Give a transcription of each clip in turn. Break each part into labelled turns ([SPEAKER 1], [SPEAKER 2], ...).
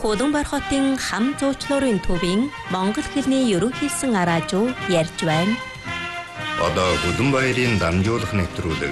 [SPEAKER 1] Хуланбар хотын хам зуучлуурын төвийн монгол хэлний ерөнхийсэн араажуу ярьж байна.
[SPEAKER 2] Одоо Хуланбаярын дамжуулах нэвтрүүлэг.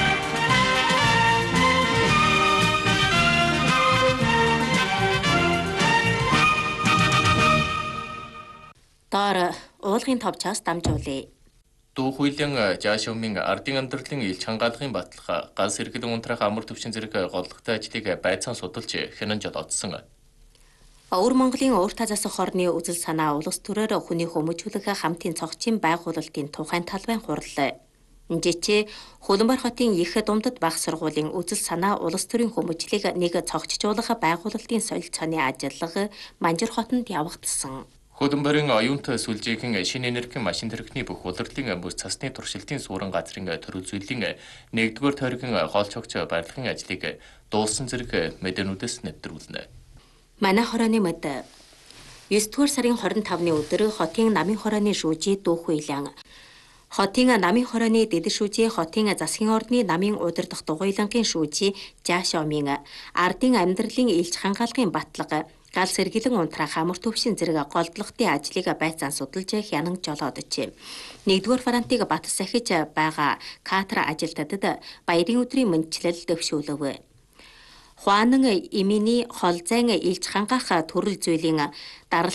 [SPEAKER 1] Доор уулгын товчоос дамжуулъя.
[SPEAKER 3] Дуух үеийн жаашмын ардын амьдралын илч хангаалгын баталгаа ганц эргэлэн унтраах амар төвчин зэрэг голлогтой ажлыг байцаан судалж хянан жолоодсон.
[SPEAKER 1] Өвөр Монголын ууртаа засах хорны үзэл санаа улс төрөөр хүний хүмүүжүүлэх хамтын цогцын байгуулалтын тухайн талбайн хурал. Жичээ Хуланбар хотын их думдад баг сургуулийн үзэл санаа улс төрийн хүмүүжлийг нэг цогцжуулах байгуулалтын солилцооны ажиллага Манжир хотод явагдсан.
[SPEAKER 3] Хуланбарын оюунтай сүлжээгийн шинэ энерги машин тэрэгний бүх улирлын бүс цасны туршилтын суурин газрын төрөлзүйлийн 1-р тойргийн гол чогч барилгын ажлыг дуулсан зэрэг мэдээнүүдээс нэвтрүүлнэ.
[SPEAKER 1] Манай хорооны мэд 9-р сарын 25-ны өдөр хотын намын хорооны шүүжий дүүх үйлэн хотын намын хорооны дэд шүүжий хотын засгийн ордны намын удирдах дугуйлангийн шүүжий жаашомын ардын амьдралын илч хангаалгын батлага гал сэргэлэн унтраах амар төвшин зэрэг голдлогтын ажлыг байцаан судалж хянан жолоодчихэ. 1-р фронтыг бат сахиж байгаа катер ажилтнуудад баярын өдрийн мэндчилэл дэвшүүлв. Хуанан Иминий холзайн илч хангаах төрөл зүйлийн